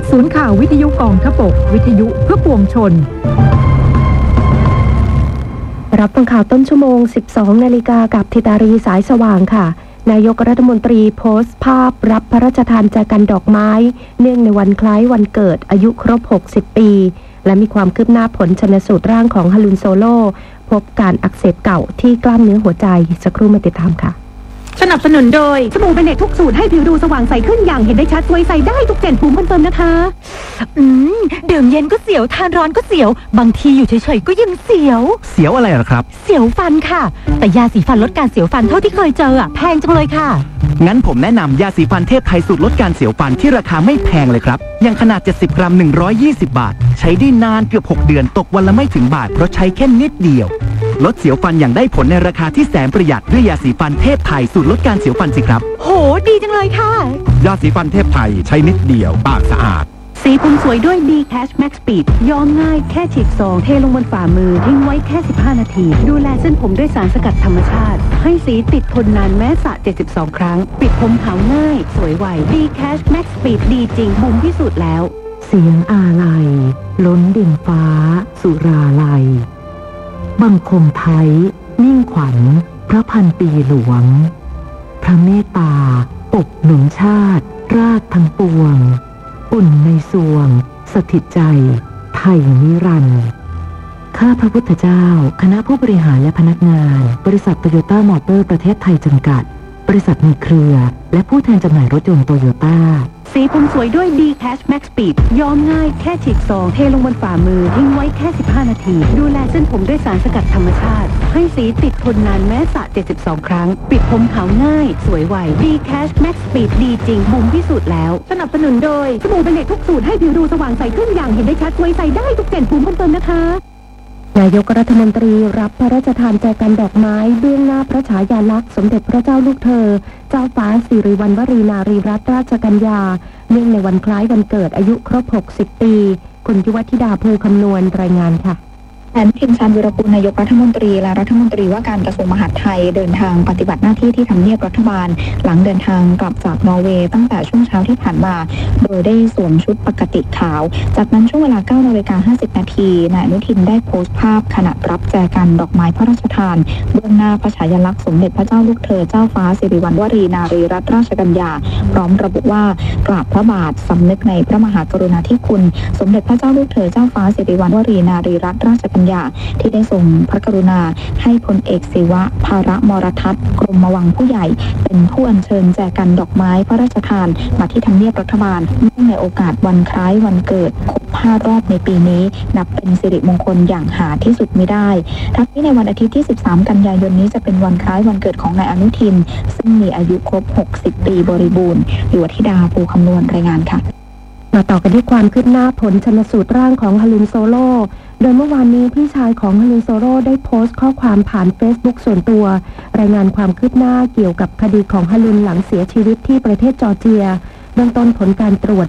ศูนย์ข่าววิทยุกองทพบกวิทยุเพื่อปวงชนรับฟังข่าวต้นชั่วโมง 12 นาฬิกากับธิตารีสายสว่างค่ะนายกรัฐมนตรีโพสต์ภาพรับพระราชทานแจกันดอกไม้เนื่องในวันคล้ายวันเกิดอายุครบ 60 ปีและมีความคืบหน้าผลชันสูตรร่างของฮารุนโซโลพบการอักเสบเก่าที่กล้ามเนื้อหัวใจสักครู่มาติดตามค่ะสนับสนุนโดยสบู่เบเนตทุกสูตรให้ผิวดูสว่างใสขึ้นอย่างเห็นได้ชัดสวยใสได้ทุกเกล็ดภูมิคอนเฟิร์มนะคะดื่มเย็นก็เสียวทานร้อนก็เสียวบางทีอยู่เฉยๆก็ยังเสียวอะไรหรอครับเสียวฟันค่ะแต่ยาสีฟันลดการเสียวฟันเท่าที่เคยเจอแพงจังเลยค่ะงั้นผมแนะนำยาสีฟันเทพไทยสูตรลดการเสียวฟันที่ราคาไม่แพงเลยครับอย่างขนาด70กรัม120 บาทใช้ได้นานเกือบ6เดือนตกวันละไม่ถึงบาทเพราะใช้แค่นิดเดียวลดเสียวฟันอย่างได้ผลในราคาที่แสนประหยัดด้วยยาสีฟันเทพไทยสูตรลดการเสียวฟันสิครับโหดีจังเลยค่ะยาสีฟันเทพไทยใช้นิดเดียวปากสะอาดสีผมสวยด้วย D Cash Max Speed ย้อมง่ายแค่ฉีดซองเทลงบนฝ่ามือทิ้งไว้แค่15นาทีดูแลเส้นผมด้วยสารสกัดธรรมชาติให้สีติดทนนานแม้สระ72ครั้งปิดผมขาวง่ายสวยไว D Cash Max Speed ดีจริงบุ๋มพิสูจน์แล้วเสียงอาลัยล้นดินฟ้าสุราลัยบังคมไทยนิ่งขวัญพระพันปีหลวงพระเมตตาปกหนุนชาติราชทั้งปวงอุ่นในสวงสถิตใจไทยนิรันดร์ข้าพระพุทธเจ้าคณะผู้บริหารและพนักงานบริษัทโตโยต้ามอเตอร์ประเทศไทยจำกัดบริษัทในเครือและผู้แทนจำหน่ายรถยนต์โตโยต้าสีผมสวยด้วย D Cash Max Speed ย้อมง่ายแค่ฉีดซองเทลงบนฝ่ามือทิ้งไว้แค่15นาทีดูแลเส้นผมด้วยสารสกัดธรรมชาติให้สีติดทนนานแม้สระ72ครั้งปิดผมขาวง่ายสวยไว D Cash Max Speed ดีจริงบุ๋มพิสูจน์แล้วสนับสนุนโดยสบู่เบเนตทุกสูตรให้ผิวดูสว่างใสขึ้นอย่างเห็นได้ชัดสวยใสได้ทุกเกล็ดภูมิคอนเฟิร์มนะคะนายกรัฐมนตรีรับพระราชทานแจกันดอกไม้เบื้องหน้าพระฉายาลักษณ์สมเด็จพระเจ้าลูกเธอเจ้าฟ้าสิริวัณวรีนารีรัตนราชกัญญาเนื่องในวันคล้ายวันเกิดอายุครบ60ปีคุณยุวธิดาภูคำนวณรายงานค่ะอนุทินชาญวิรากูลนายกรัฐมนตรีและรัฐมนตรีว่าการกระทรวงมหาดไทยเดินทางปฏิบัติหน้าที่ที่ทำเนียบรัฐบาลหลังเดินทางกลับจากนอร์เวย์ตั้งแต่ช่วงเช้าที่ผ่านมาโดยได้สวมชุดปกติขาวจากนั้นช่วงเวลา 9:50 น.นายอนุทินได้โพสต์ภาพขณะรับแจกันดอกไม้พระราชทานเบื้องหน้าพระฉายาลักษณ์สมเด็จพระเจ้าลูกเธอเจ้าฟ้าสิริวัณวรีนารีรัตนราชกัญญาพร้อมระบุว่ากราบพระบาทสำนึกในพระมหากรุณาธิคุณสมเด็จพระเจ้าลูกเธอเจ้าฟ้าสิริวัณวรีนารีรัตนราชกัญญาที่ได้ทรงพระกรุณาให้พลเอกศิวะภาระมรทัศน์กรมวังผู้ใหญ่เป็นผู้อัญเชิญแจกันดอกไม้พระราชทานมาที่ทำเนียบรัฐบาลเนื่องในโอกาสวันคล้ายวันเกิดครบ5 รอบในปีนี้นับเป็นสิริมงคลอย่างหาที่สุดมิได้ทั้งนี้ในวันอาทิตย์ที่13กันยายนนี้จะเป็นวันคล้ายวันเกิดของนายอนุทินซึ่งมีอายุครบ60ปีบริบูรณ์ยุวธิดาภูคำนวณรายงานค่ะมาต่อกันที่ความคืบหน้าผลชันสูตรร่างของฮารุนโซโลโดยเมื่อวานนี้พี่ชายของฮารุนโซโลได้โพสต์ข้อความผ่าน Facebook ส่วนตัวรายงานความคืบหน้าเกี่ยวกับคดีของฮารุนหลังเสียชีวิตที่ประเทศจอร์เจียเบื้องต้นผลการตรวจ